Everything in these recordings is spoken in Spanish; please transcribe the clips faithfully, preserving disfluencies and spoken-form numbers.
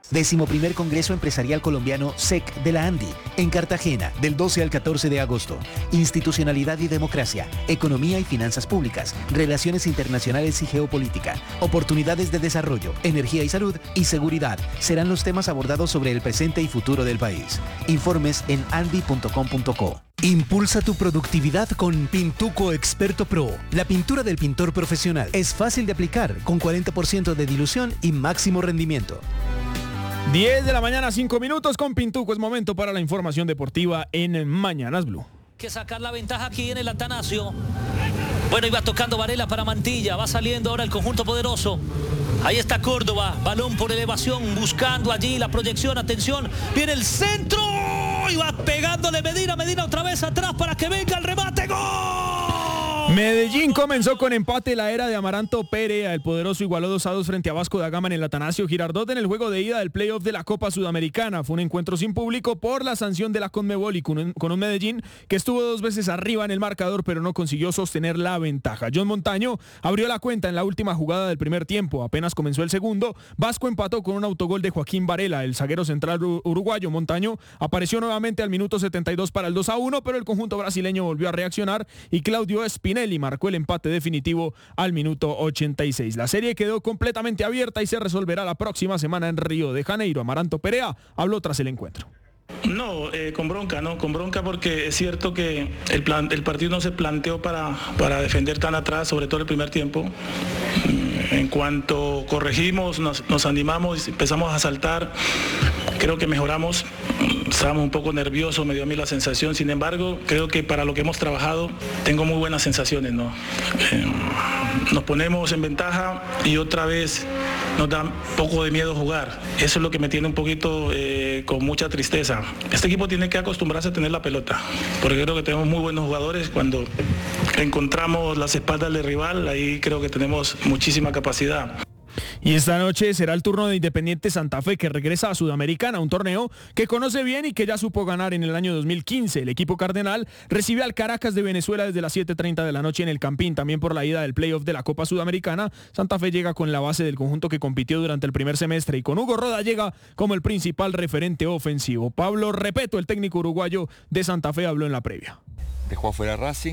Décimo primer Congreso Empresarial Colombiano S E C de la ANDI, en Cartagena, del doce al catorce de agosto. Institucionalidad y democracia, economía y finanzas públicas, relaciones internacionales y geopolítica, oportunidades de desarrollo, energía y salud y seguridad serán los temas abordados sobre el presente y futuro del país. Informes en andi punto com punto co. Impulsa tu productividad con Pintuco Experto Pro. La pintura del pintor profesional es fácil de aplicar, con cuarenta por ciento de dilución y máximo rendimiento. diez de la mañana, cinco minutos con Pintuco. Es momento para la información deportiva en Mañanas Blue. Que sacar la ventaja aquí en el Atanasio. Bueno, iba tocando Varela para Mantilla. Va saliendo ahora el conjunto poderoso. Ahí está Córdoba. Balón por elevación. Buscando allí la proyección. Atención. Viene el centro. Y va pegándole Medina. Medina otra vez atrás para que venga el remate. ¡Gol! Medellín comenzó con empate la era de Amaranto Perea. El poderoso igualó dos a dos frente a Vasco da Gama en el Atanasio Girardot en el juego de ida del playoff de la Copa Sudamericana. Fue un encuentro sin público por la sanción de la Conmebol y con un, con un Medellín que estuvo dos veces arriba en el marcador pero no consiguió sostener la ventaja. John Montaño abrió la cuenta en la última jugada del primer tiempo. Apenas comenzó el segundo, Vasco empató con un autogol de Joaquín Varela. El zaguero central uruguayo Montaño apareció nuevamente al minuto setenta y dos para el dos a uno, pero el conjunto brasileño volvió a reaccionar y Claudio Spinelli marcó el empate definitivo al minuto ochenta y seis. La serie quedó completamente abierta y se resolverá la próxima semana en Río de Janeiro. Amaranto Perea habló tras el encuentro. No, eh, con bronca, ¿no? Con bronca porque es cierto que el, plan, el partido no se planteó para, para defender tan atrás, sobre todo el primer tiempo. En cuanto corregimos, nos, nos animamos y empezamos a saltar, creo que mejoramos. Estábamos un poco nerviosos, me dio a mí la sensación. Sin embargo, creo que para lo que hemos trabajado, tengo muy buenas sensaciones, ¿no? Eh, nos ponemos en ventaja y otra vez nos da un poco de miedo jugar. Eso es lo que me tiene un poquito eh, con mucha tristeza. Este equipo tiene que acostumbrarse a tener la pelota, porque creo que tenemos muy buenos jugadores. Cuando encontramos las espaldas del rival, ahí creo que tenemos muchísima capacidad. Y esta noche será el turno de Independiente Santa Fe, que regresa a Sudamericana, un torneo que conoce bien y que ya supo ganar en el año dos mil quince. El equipo cardenal recibe al Caracas de Venezuela desde las siete treinta de la noche en el Campín, también por la ida del playoff de la Copa Sudamericana. Santa Fe llega con la base del conjunto que compitió durante el primer semestre y con Hugo Roda llega como el principal referente ofensivo. Pablo Repeto, el técnico uruguayo de Santa Fe, habló en la previa. Dejó afuera Racing,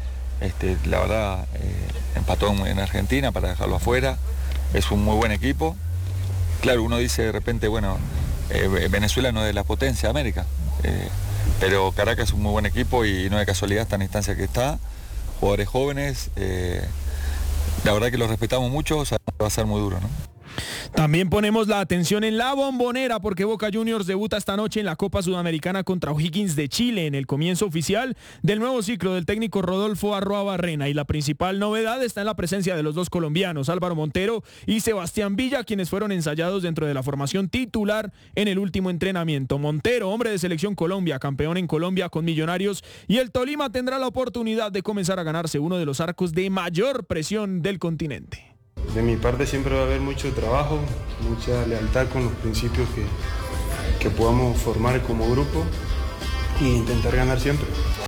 este, la verdad eh, empató en Argentina para dejarlo afuera. Es un muy buen equipo. Claro, uno dice de repente, bueno, eh, Venezuela no es de la potencia de América, eh, pero Caracas es un muy buen equipo y no de casualidad está en la instancia que está. Jugadores jóvenes, eh, la verdad que los respetamos mucho, o sea, va a ser muy duro, ¿no? También ponemos la atención en la Bombonera porque Boca Juniors debuta esta noche en la Copa Sudamericana contra O'Higgins de Chile en el comienzo oficial del nuevo ciclo del técnico Rodolfo Arroa Barrena, y la principal novedad está en la presencia de los dos colombianos, Álvaro Montero y Sebastián Villa, quienes fueron ensayados dentro de la formación titular en el último entrenamiento. Montero, hombre de Selección Colombia, campeón en Colombia con Millonarios, y el Tolima tendrá la oportunidad de comenzar a ganarse uno de los arcos de mayor presión del continente. De mi parte siempre va a haber mucho trabajo, mucha lealtad con los principios que, que podamos formar como grupo e intentar ganar siempre.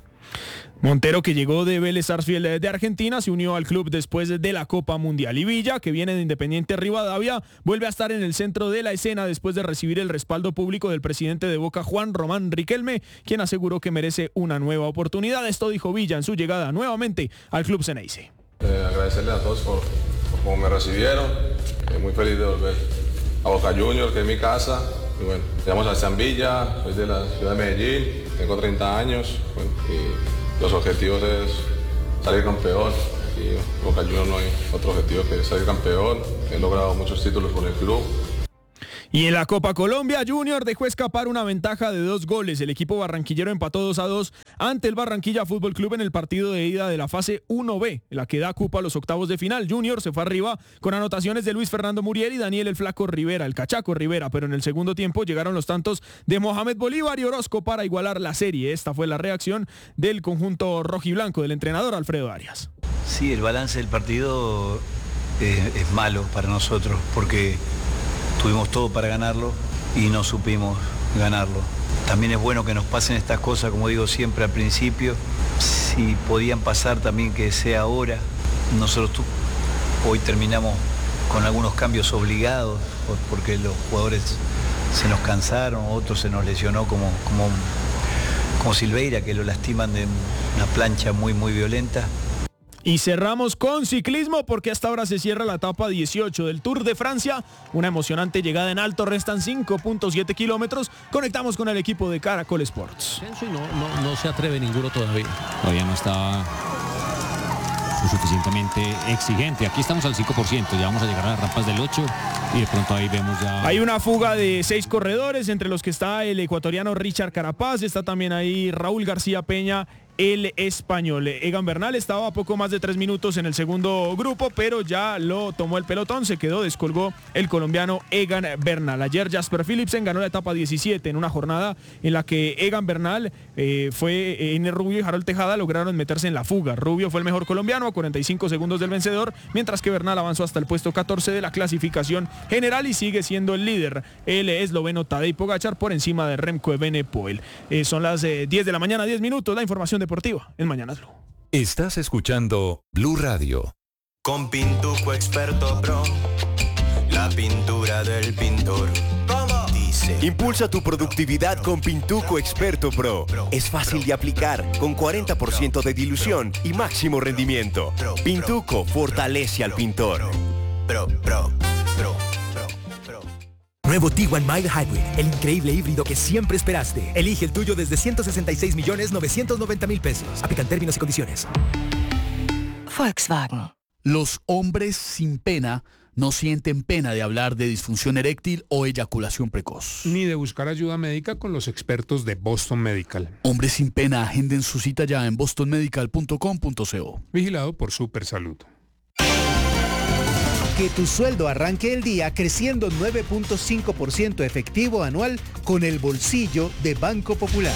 Montero, que llegó de Vélez Sarsfield de Argentina, se unió al club después de la Copa Mundial. Y Villa, que viene de Independiente Rivadavia, vuelve a estar en el centro de la escena después de recibir el respaldo público del presidente de Boca, Juan Román Riquelme, quien aseguró que merece una nueva oportunidad. Esto dijo Villa en su llegada nuevamente al club Ceneice. Eh, agradecerle a todos por, por cómo me recibieron. Eh, muy feliz de volver a Boca Juniors, que es mi casa. Y bueno, me llamo Sebastián Villa, soy de la ciudad de Medellín, tengo treinta años. Bueno, y los objetivos es salir campeón. Y Boca Juniors no hay otro objetivo que salir campeón. He logrado muchos títulos con el club. Y en la Copa Colombia, Junior dejó escapar una ventaja de dos goles. El equipo barranquillero empató dos a dos ante el Barranquilla Fútbol Club en el partido de ida de la fase uno be, la que da cupo a los octavos de final. Junior se fue arriba con anotaciones de Luis Fernando Muriel y Daniel el Flaco Rivera, el Cachaco Rivera, pero en el segundo tiempo llegaron los tantos de Mohamed Bolívar y Orozco para igualar la serie. Esta fue la reacción del conjunto rojiblanco del entrenador Alfredo Arias. Sí, el balance del partido eh, es malo para nosotros porque tuvimos todo para ganarlo y no supimos ganarlo. También es bueno que nos pasen estas cosas, como digo siempre al principio. Si podían pasar también que sea ahora. Nosotros hoy terminamos con algunos cambios obligados porque los jugadores se nos cansaron, otros se nos lesionó como, como, como Silveira, que lo lastiman de una plancha muy, muy violenta. Y cerramos con ciclismo porque hasta ahora se cierra la etapa dieciocho del Tour de Francia. Una emocionante llegada en alto, restan cinco punto siete kilómetros. Conectamos con el equipo de Caracol Sports. Y no, no, no se atreve ninguno todavía. Todavía no está lo suficientemente exigente. Aquí estamos al cinco por ciento, ya vamos a llegar a las rampas del ocho y de pronto ahí vemos ya... Hay una fuga de seis corredores, entre los que está el ecuatoriano Richard Carapaz, está también ahí Raúl García Peña, el español. Egan Bernal estaba a poco más de tres minutos en el segundo grupo, pero ya lo tomó el pelotón, se quedó, descolgó el colombiano Egan Bernal. Ayer Jasper Philipsen ganó la etapa diecisiete en una jornada en la que Egan Bernal eh, fue en Rubio y Harold Tejada lograron meterse en la fuga. Rubio fue el mejor colombiano a cuarenta y cinco segundos del vencedor, mientras que Bernal avanzó hasta el puesto catorce de la clasificación general y sigue siendo el líder, el esloveno Tadej Pogačar, por encima de Remco Evenepoel. Eh, son las eh, diez de la mañana, diez minutos, la información deportiva en Mañanas Blue. Estás escuchando Blue Radio. Con Pintuco Experto Pro, la pintura del pintor. ¿Cómo? Dice. Impulsa tu productividad con Pintuco Experto Pro. Es fácil de aplicar, con cuarenta por ciento de dilución y máximo rendimiento. Pintuco fortalece al pintor. Pro, pro, pro. Nuevo Tiguan Mild Hybrid, el increíble híbrido que siempre esperaste. Elige el tuyo desde ciento sesenta y seis millones novecientos noventa mil pesos. Aplican términos y condiciones. Volkswagen. Los hombres sin pena no sienten pena de hablar de disfunción eréctil o eyaculación precoz. Ni de buscar ayuda médica con los expertos de Boston Medical. Hombres sin pena, agenden su cita ya en boston medical punto com punto co. Vigilado por Supersalud. Que tu sueldo arranque el día creciendo nueve punto cinco por ciento efectivo anual con el bolsillo de Banco Popular.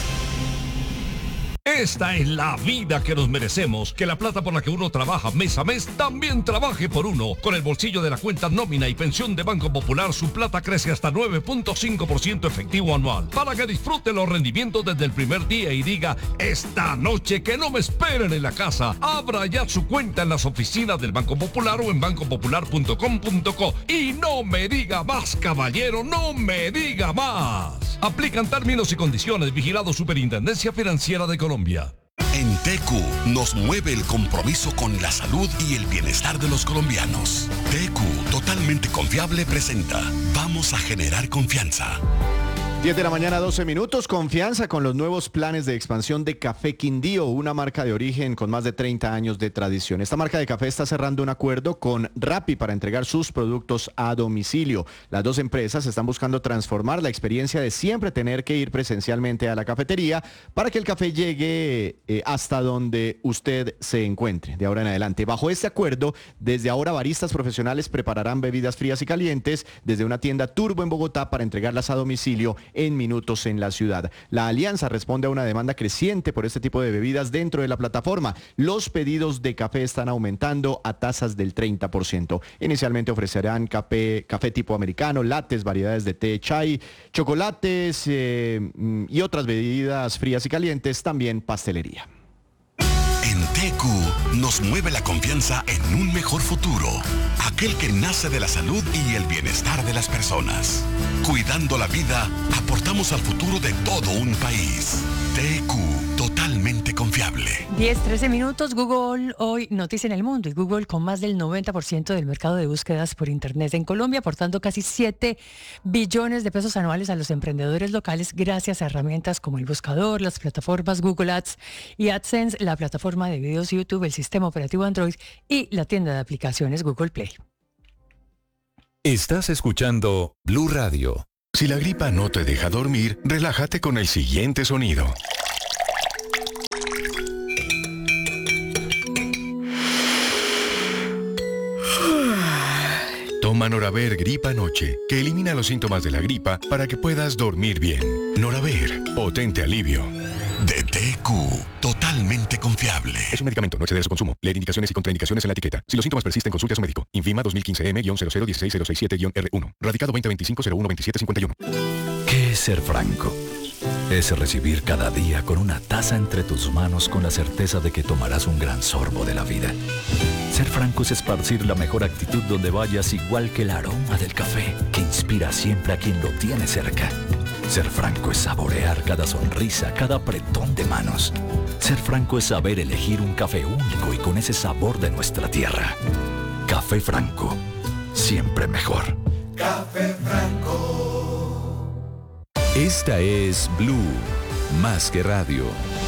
Esta es la vida que nos merecemos, que la plata por la que uno trabaja mes a mes también trabaje por uno. Con el bolsillo de la cuenta nómina y pensión de Banco Popular, su plata crece hasta nueve punto cinco por ciento efectivo anual. Para que disfrute los rendimientos desde el primer día y diga, esta noche que no me esperen en la casa. Abra ya su cuenta en las oficinas del Banco Popular o en banco popular punto com punto co. Y no me diga más, caballero, no me diga más. Aplican términos y condiciones. Vigilado Superintendencia Financiera de Colombia. En T Q nos mueve el compromiso con la salud y el bienestar de los colombianos. T Q, totalmente confiable, presenta Vamos a generar confianza. diez de la mañana, doce minutos. Confianza con los nuevos planes de expansión de Café Quindío, una marca de origen con más de treinta años de tradición. Esta marca de café está cerrando un acuerdo con Rappi para entregar sus productos a domicilio. Las dos empresas están buscando transformar la experiencia de siempre tener que ir presencialmente a la cafetería para que el café llegue eh, hasta donde usted se encuentre de ahora en adelante. Bajo este acuerdo, desde ahora baristas profesionales prepararán bebidas frías y calientes desde una tienda Turbo en Bogotá para entregarlas a domicilio en minutos en la ciudad. La alianza responde a una demanda creciente por este tipo de bebidas dentro de la plataforma. Los pedidos de café están aumentando a tasas del treinta por ciento. Inicialmente ofrecerán café, café tipo americano, lattes, variedades de té, chai, chocolates eh, y otras bebidas frías y calientes, también pastelería. En T Q nos mueve la confianza en un mejor futuro, aquel que nace de la salud y el bienestar de las personas. Cuidando la vida, aportamos al futuro de todo un país. T Q, totalmente confiable. diez, trece minutos. Google hoy noticia en el mundo, y Google con más del noventa por ciento del mercado de búsquedas por internet en Colombia, aportando casi siete billones de pesos anuales a los emprendedores locales gracias a herramientas como el buscador, las plataformas Google Ads y AdSense, la plataforma de videos YouTube, el sistema operativo Android y la tienda de aplicaciones Google Play. Estás escuchando Blue Radio. Si la gripa no te deja dormir, relájate con el siguiente sonido. Toma Noraver Gripa Noche, que elimina los síntomas de la gripa para que puedas dormir bien. Noraver, potente alivio. De T Q, totalmente confiable. Es un medicamento, no exceder su consumo. Leer indicaciones y contraindicaciones en la etiqueta. Si los síntomas persisten, consulte a su médico. Infima dos mil quince M cero cero uno seis cero seis siete R uno. Radicado veinte veinticinco cero uno veintisiete cincuenta y uno. ¿Qué es ser franco? Es recibir cada día con una taza entre tus manos con la certeza de que tomarás un gran sorbo de la vida. Ser franco es esparcir la mejor actitud donde vayas, igual que el aroma del café que inspira inspira siempre a quien lo tiene cerca. Ser franco es saborear cada sonrisa, cada apretón de manos. Ser franco es saber elegir un café único y con ese sabor de nuestra tierra. Café Franco, siempre mejor. Café Franco. Esta es Blue, más que radio.